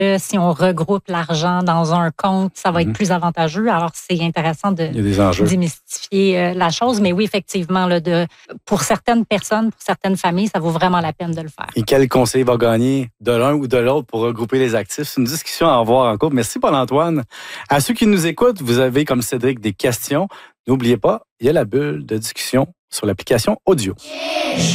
Si on regroupe l'argent dans un compte, ça va être plus avantageux. Alors, c'est intéressant de Il y a des enjeux. démystifier la chose. Mais oui, effectivement, pour certaines personnes, pour certaines familles, ça vaut vraiment la peine de le faire. Et quel conseil va gagner de l'un ou de l'autre pour regrouper les actifs? C'est une discussion à avoir en couple. Merci, Paul-Antoine. À ceux qui nous écoutent, vous avez, comme Cédric, des questions. N'oubliez pas, il y a la bulle de discussion sur l'application audio.